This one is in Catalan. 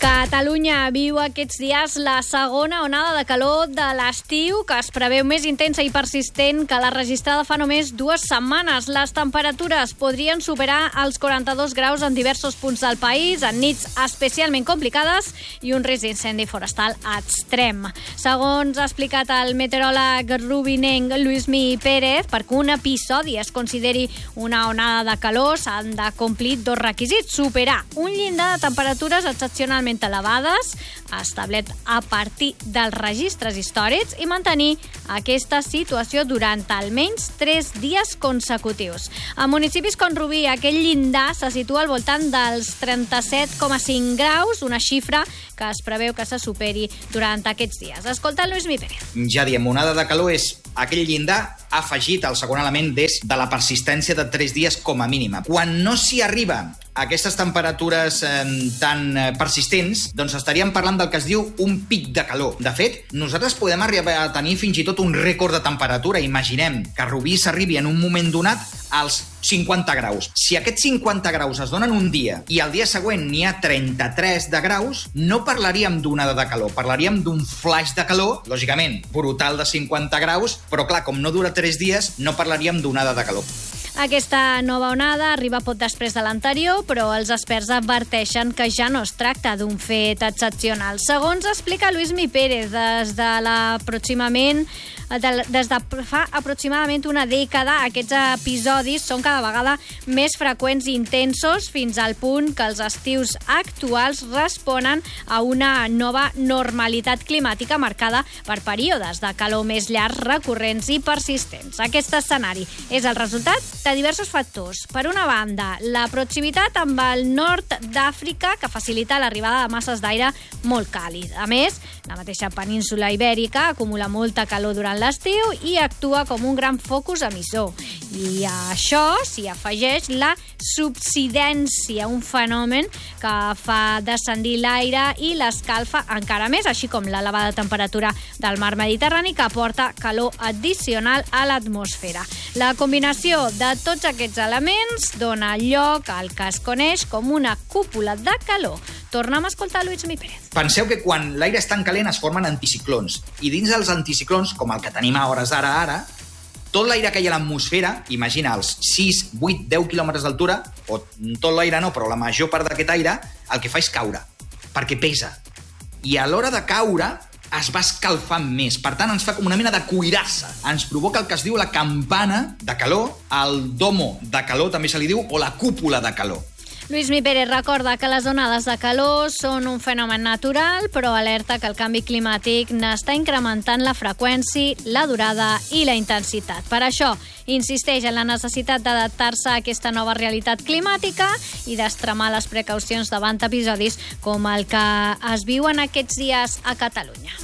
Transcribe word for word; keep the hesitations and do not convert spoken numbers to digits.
Catalunya viu aquests dies la segona onada de calor de l'estiu, que es preveu més intensa i persistent que la registrada fa només dues setmanes. Les temperatures podrien superar els quaranta-dos graus en diversos punts del país, en nits especialment complicades i un risc d'incendi forestal extrem. Segons ha explicat el meteoròleg rubinenc Lluïsmi Pérez, perquè un episodi es consideri una onada de calor s'han de complir dos requisits: superar un llindar de temperatures excepcionalment elevades, establert a partir dels registres històrics, i mantenir aquesta situació durant almenys tres dies consecutius. A municipis com Rubí, aquell llindar se situa al voltant dels trenta-set coma cinc graus, una xifra que es preveu que se superi durant aquests dies. Escolta Lluïsmi Pérez. Ja diem, onada de calor és aquell llindar afegit al segon element des de la persistència de tres dies com a mínima. Quan no s'hi arriba a aquestes temperatures eh, tan eh, persistents, doncs estaríem parlant del que es diu un pic de calor. De fet, nosaltres podem arribar a tenir fins i tot un rècord de temperatura. Imaginem que a Rubí s'arribi en un moment donat als cinquanta graus. Si aquests cinquanta graus es donen un dia i el dia següent n'hi ha trenta-tres de graus, no parlaríem d'onada de calor, parlaríem d'un flash de calor, lògicament brutal, de cinquanta graus, però clar, com no dura tres dies, no parlaríem d'onada de calor. Aquesta nova onada arriba poc després de l'anterior, però els experts adverteixen que ja no es tracta d'un fet excepcional. Segons explica Lluïsmi Pérez, des de l'aproximament des de fa aproximadament una dècada, aquests episodis són cada vegada més freqüents i intensos, fins al punt que els estius actuals responen a una nova normalitat climàtica marcada per períodes de calor més llargs, recurrents i persistents. Aquest escenari és el resultat de diversos factors. Per una banda, la proximitat amb el nord d'Àfrica, que facilita l'arribada de masses d'aire molt càlid. A més, la mateixa península ibèrica acumula molta calor durant l'estiu i actua com un gran focus emissor. I a això s'hi afegeix la subsidència, un fenomen que fa descendir l'aire i l'escalfa encara més, així com l'elevada temperatura del mar Mediterrani, que aporta calor addicional a l'atmosfera. La combinació de tots aquests elements dona lloc al que es coneix com una cúpula de calor. Tornem a escoltar Lluïsmi Pérez. Penseu que quan l'aire és tan calent es formen anticiclons, i dins dels anticiclons, com el que tenim a hores d'ara ara, tot l'aire que hi ha a l'atmosfera, imagina els sis, vuit, deu quilòmetres d'altura, o tot l'aire no, però la major part d'aquest aire, el que fa és caure, perquè pesa. I a l'hora de caure es va escalfant més. Per tant, ens fa com una mena de cuirassa. Ens provoca el que es diu la campana de calor, el domo de calor, també se li diu, o la cúpula de calor. Lluïsmi Pérez recorda que les onades de calor són un fenomen natural, però alerta que el canvi climàtic n'està incrementant la freqüència, la durada i la intensitat. Per això, insisteix en la necessitat d'adaptar-se a aquesta nova realitat climàtica i d'extremar les precaucions davant episodis com el que es viuen aquests dies a Catalunya.